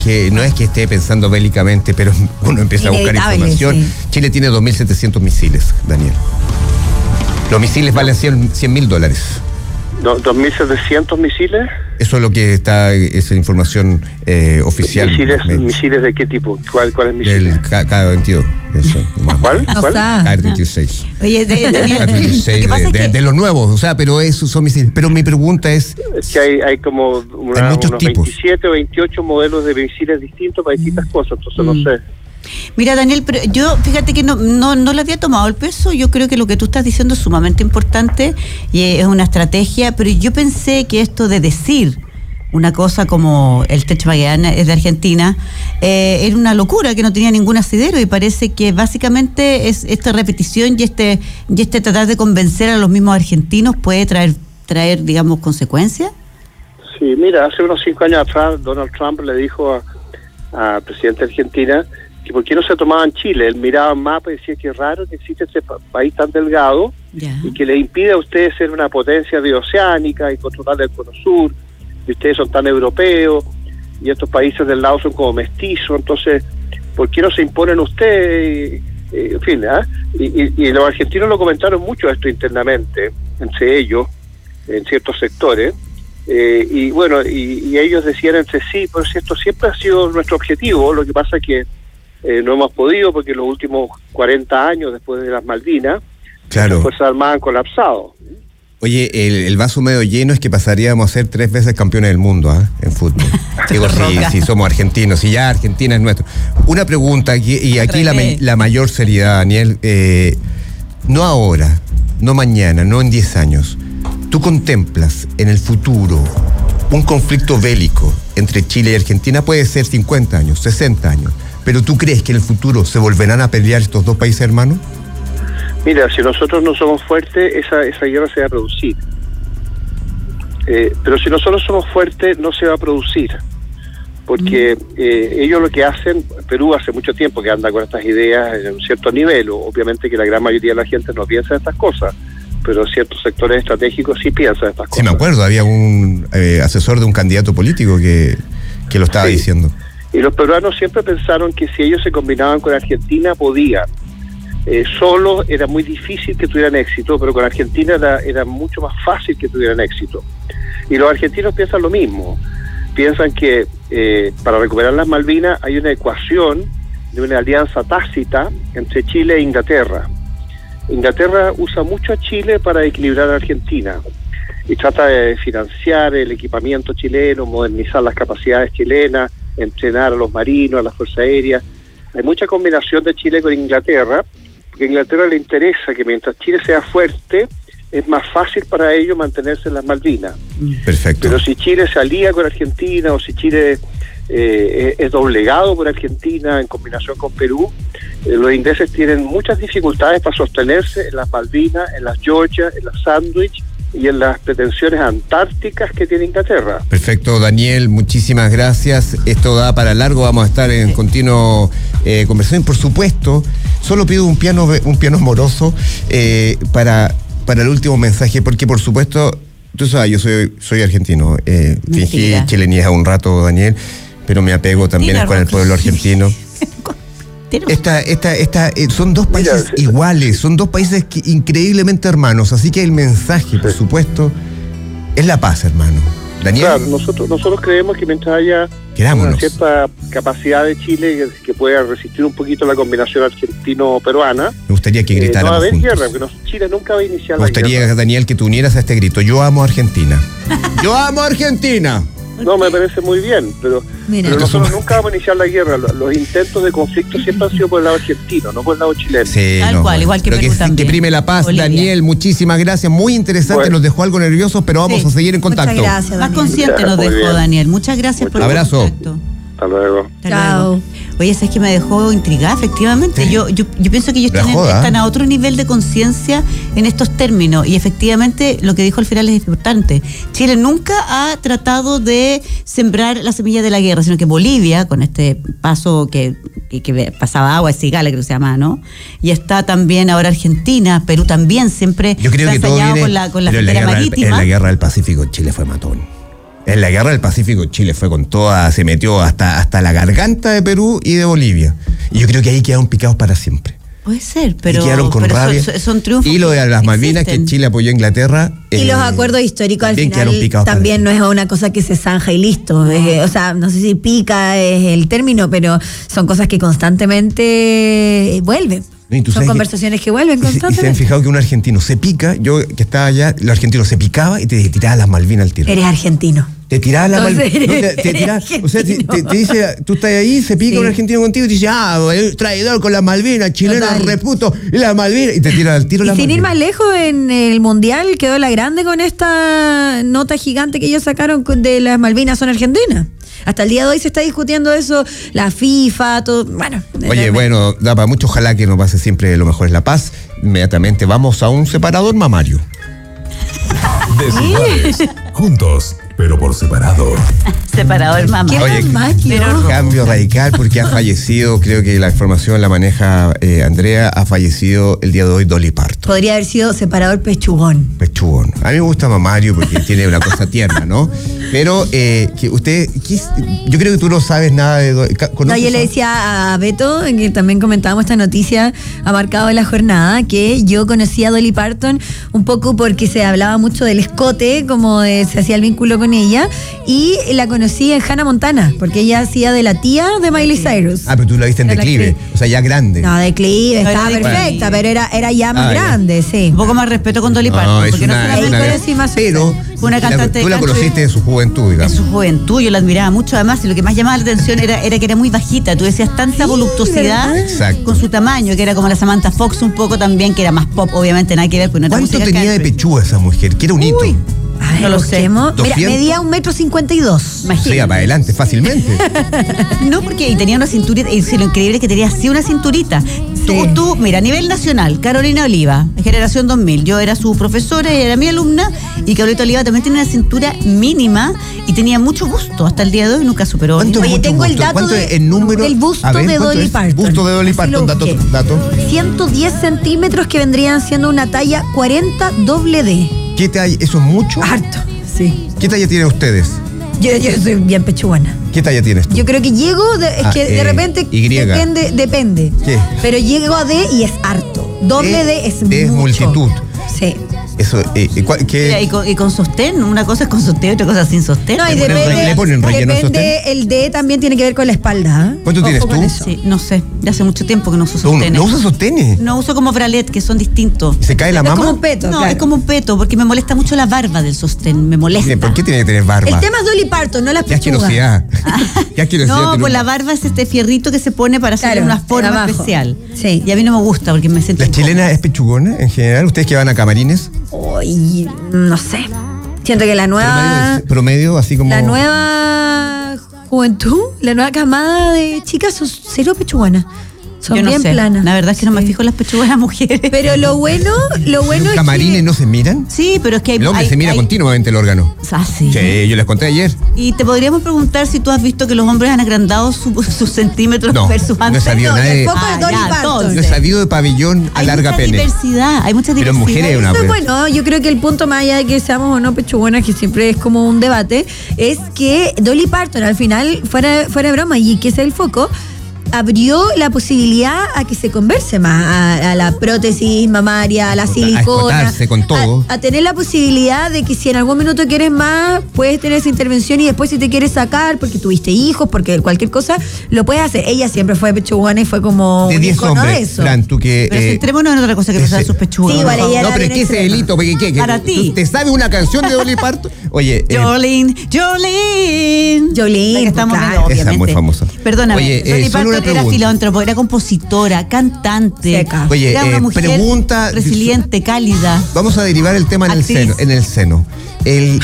que no es que esté pensando bélicamente, pero uno empieza a buscar información. Sí. Chile tiene 2.700 misiles, Daniel. Los misiles valen $100.000. ¿2.700 misiles? Eso es lo que está, esa información oficial. ¿Misiles de qué tipo? ¿Cuál es misil? Del K-22. Eso. ¿Cuál? K-36. Oye, K-36 de los nuevos, o sea, pero esos son misiles. Pero mi pregunta es que hay como hay muchos unos tipos. 27 o 28 modelos de misiles distintos para distintas cosas, entonces no sé. Mira, Daniel, pero yo fíjate que no le había tomado el peso. Yo creo que lo que tú estás diciendo es sumamente importante y es una estrategia, pero yo pensé que esto de decir una cosa como el Tech Magallanes es de Argentina era una locura, que no tenía ningún asidero, y parece que básicamente es esta repetición y este tratar de convencer a los mismos argentinos puede traer digamos, consecuencias. Sí, mira, hace unos 5 años atrás Donald Trump le dijo al presidente de Argentina que por qué no se tomaban Chile. Él miraba el mapa y decía que es raro que existe este país tan delgado y que le impide a ustedes ser una potencia bioceánica y controlar el Cono Sur, y ustedes son tan europeos y estos países del lado son como mestizos, entonces ¿por qué no se imponen ustedes? En fin, y los argentinos lo comentaron mucho esto internamente entre ellos en ciertos sectores, y bueno, y ellos decían entre sí, pero si esto siempre ha sido nuestro objetivo, lo que pasa es que no hemos podido porque los últimos 40 años después de las Malvinas, claro, las Fuerzas Armadas han colapsado. Oye, el vaso medio lleno es que pasaríamos a ser 3 veces campeones del mundo en fútbol. Digo, si somos argentinos, y ya Argentina es nuestro. Una pregunta, y aquí la mayor seriedad, Daniel, no ahora, no mañana, no en 10 años. ¿Tú contemplas en el futuro un conflicto bélico entre Chile y Argentina? Puede ser 50 años, 60 años, pero ¿tú crees que en el futuro se volverán a pelear estos dos países hermanos? Mira, si nosotros no somos fuertes, esa guerra se va a producir. Pero si nosotros somos fuertes, no se va a producir. Porque ellos lo que hacen, Perú hace mucho tiempo que anda con estas ideas en un cierto nivel, obviamente que la gran mayoría de la gente no piensa en estas cosas, pero ciertos sectores estratégicos sí piensan en estas cosas. Sí, me acuerdo, había un asesor de un candidato político que lo estaba diciendo. Y los peruanos siempre pensaron que si ellos se combinaban con Argentina, podían. Solo era muy difícil que tuvieran éxito, pero con Argentina era mucho más fácil que tuvieran éxito. Y los argentinos piensan lo mismo. Piensan que para recuperar las Malvinas hay una ecuación de una alianza tácita entre Chile e Inglaterra. Inglaterra usa mucho a Chile para equilibrar a Argentina y trata de financiar el equipamiento chileno, modernizar las capacidades chilenas, entrenar a los marinos, a la Fuerza Aérea. Hay mucha combinación de Chile con Inglaterra, porque a Inglaterra le interesa que mientras Chile sea fuerte, es más fácil para ellos mantenerse en las Malvinas. Perfecto. Pero si Chile se alía con Argentina o si Chile es doblegado por Argentina en combinación con Perú, los ingleses tienen muchas dificultades para sostenerse en las Malvinas, en las Georgia, en las Sandwich y en las pretensiones antárticas que tiene Inglaterra. Perfecto, Daniel, muchísimas gracias. Esto da para largo, vamos a estar en continuo conversación. Por supuesto, solo pido un piano amoroso para el último mensaje, porque por supuesto, tú sabes, yo soy argentino, fingí chilenidad un rato, Daniel, pero me apego también con el pueblo argentino. Son dos países iguales, son dos países increíblemente hermanos, así que el mensaje, por supuesto, es la paz, hermano. Daniel. Claro, nosotros creemos que mientras haya una cierta capacidad de Chile que pueda resistir un poquito la combinación argentino-peruana, me gustaría que gritáramos no va a haber juntos. guerra, porque Chile nunca va a iniciar la guerra. Me gustaría, Daniel, que tú unieras a este grito: yo amo a Argentina. ¡Yo amo a Argentina! No, me parece muy bien, pero nosotros nunca vamos a iniciar la guerra. Los intentos de conflicto siempre han sido por el lado argentino, no por el lado chileno. Sí, tal cual, igual que Perú también. Que prime la paz, Bolivia. Daniel, muchísimas gracias. Muy interesante, nos dejó algo nerviosos, pero vamos a seguir en contacto. Muchas gracias, Daniel. Más consciente nos dejó, Daniel. Muchas gracias por el contacto. Hasta luego. Chao. Oye, ¿sabes que me dejó intrigada? Efectivamente, yo pienso que ellos están a otro nivel de conciencia en estos términos, y efectivamente lo que dijo al final es importante. Chile nunca ha tratado de sembrar la semilla de la guerra, sino que Bolivia, con este paso que pasaba agua, Cigala, creo que se llama, ¿no? Y está también ahora Argentina, Perú también, siempre yo creo que todo viene con la frontera marítima. En la guerra del Pacífico Chile fue matón. En la guerra del Pacífico Chile fue con toda, se metió hasta la garganta de Perú y de Bolivia. Y yo creo que ahí quedaron picados para siempre. Puede ser, pero, y quedaron con rabia. Son triunfos. Y lo de las Malvinas, que Chile apoyó a Inglaterra. Y los acuerdos históricos al final también no es una cosa que se zanja y listo. O sea, no sé si pica es el término, pero son cosas que constantemente vuelven. Son conversaciones que vuelven constantemente. Y se han fijado que un argentino se pica, yo que estaba allá, los argentinos se picaba y te tiraba las Malvinas al tiro. Eres argentino. Te tiraba las Malvinas. O sea, te dice, tú estás ahí, se pica un argentino contigo y te dice, traidor con las Malvinas, chileno reputo, y las Malvinas, y te tira al tiro las Malvinas. Y sin ir más lejos, en el Mundial quedó la grande con esta nota gigante que ellos sacaron de las Malvinas son argentinas. Hasta el día de hoy se está discutiendo eso, la FIFA, todo, bueno. Oye, bueno, da para mucho, ojalá que nos pase siempre lo mejor es la paz. Inmediatamente vamos a un separador mamario. Desiguales, juntos, pero por separado. Separador mamario. Oye, cambio radical porque ha fallecido, creo que la información la maneja Andrea, ha fallecido el día de hoy Dolly Parton. Podría haber sido separador pechugón. Pechugón. A mí me gusta mamario porque tiene una cosa tierna, ¿no? Pero que usted, yo creo que tú no sabes nada de Dolly. No, yo le decía a Beto, que también comentábamos esta noticia, ha marcado la jornada, que yo conocí a Dolly Parton un poco porque se hablaba mucho del escote, como se hacía el vínculo con ella, y la conocí en Hannah Montana, porque ella hacía de la tía de Miley Cyrus. Ah, pero tú la viste en declive, o sea, ya grande. No, declive, estaba perfecta, pero era ya más grande, sí. Un poco más respeto con Dolly Parton, porque no fue más. Pero una cantante tú la conociste en su juventud, digamos. En su juventud, yo la admiraba mucho, además, y lo que más llamaba la atención era que era muy bajita. Tú decías tanta voluptuosidad con su tamaño, que era como la Samantha Fox un poco también, que era más pop, obviamente, nada que ver con otra música. ¿Cuánto tenía de pechuga esa mujer? Que era un hito. A ver, no lo sé. Mira, medía 1,52 m. Sí, para adelante, fácilmente. No, porque tenía una cinturita, y lo increíble es que tenía así una cinturita. Sí. Tú, mira, a nivel nacional, Carolina Oliva, generación 2000, yo era su profesora, ella era mi alumna, y Carolina Oliva también tenía una cintura mínima y tenía mucho gusto. Hasta el día de hoy nunca superó. Oye, tengo el dato del busto de Dolly Parton. Busto de Dolly Parton, dato. 110 centímetros, que vendrían siendo una talla 40 D. ¿Qué talla? ¿Eso es mucho? Harto, sí. ¿Qué talla tienen ustedes? Yo soy bien pechugana. ¿Qué talla tienes tú? Yo creo que llego, de repente depende. ¿Qué? Pero llego a D y es harto. Doble D es mucho. Es multitud. Sí. Eso, ¿qué? Y con sostén, una cosa es con sostén, otra cosa sin sostén. No, y le ponen relleno sostén. El D también tiene que ver con la espalda. ¿Cuánto tienes tú? Sí, no sé, ya hace mucho tiempo que no uso sostenes. ¿No usas sostenes? No uso como bralette, que son distintos. ¿Se cae la mama? Es como un peto. No, claro. es como un peto, porque me molesta mucho la barba del sostén, me molesta. ¿Por qué tiene que tener barba? El tema es Dolly Parton, no las pechugas. ¿Qué asquerosidad? No, pues la barba es este fierrito que se pone para hacer una forma especial. Sí. Y a mí no me gusta porque me siento. ¿La chilena es pechugona en general? ¿Ustedes que van a camarines? Uy, no sé. Siento que la nueva... Promedio, así como... La nueva juventud, la nueva camada de chicas son cero pechuganas. Son yo no bien sé. planas. La verdad es que no me fijo en las pechugas de las mujeres. Pero lo bueno es que... ¿Camarines no se miran? Sí, pero es que el hombre se mira continuamente el órgano. Ah, sí. Sí, yo les conté ayer. Y te podríamos preguntar si tú has visto que los hombres han agrandado sus centímetros versus antes. No he sabido nada de... No he sabido de pabellón a larga pene. Hay mucha diversidad. Pero en mujeres es una... Bueno, yo creo que el punto más allá de que seamos o no pechugonas, que siempre es como un debate, es que Dolly Parton al final, fuera de broma, y que ese es el foco, abrió la posibilidad a que se converse más a la prótesis mamaria, a la silicona, a escotarse con todo, a tener la posibilidad de que si en algún minuto quieres más, puedes tener esa intervención, y después si te quieres sacar porque tuviste hijos, porque cualquier cosa, lo puedes hacer. Ella siempre fue pechugana y fue como de 10 hombres, eso. Fran, tú que... Pero centrémonos en otra cosa que no sea sus pechugas. Sí, vale, no, pero ¿qué es delito? Para ti. ¿Te sabes una canción de Dolly Parton? Oye... Jolene. La que estamos viendo, obviamente. Esa es muy famosa. Perdóname, Oye, Dolly Parton era filántropo, era compositora, cantante. Seca. Oye, era una mujer pregunta resiliente, cálida. Vamos a derivar el tema en el seno. El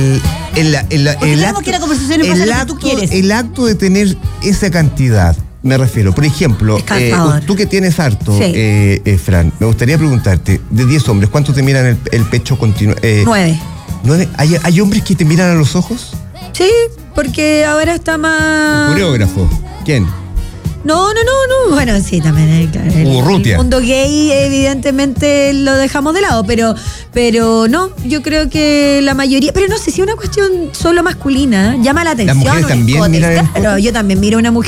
acto de tener esa cantidad, me refiero, por ejemplo, tú que tienes harto, Fran, me gustaría preguntarte, de 10 hombres, ¿cuántos te miran el pecho continuo? 9. ¿9? ¿Hay hombres que te miran a los ojos? Sí, porque ahora está más... ¿El coreógrafo? ¿Quién? No. Bueno, sí, también. Claro, el mundo gay, evidentemente, lo dejamos de lado, pero no, yo creo que la mayoría. Pero no sé si es una cuestión solo masculina. Llama la atención. Las mujeres también miran. Claro, yo también miro a una mujer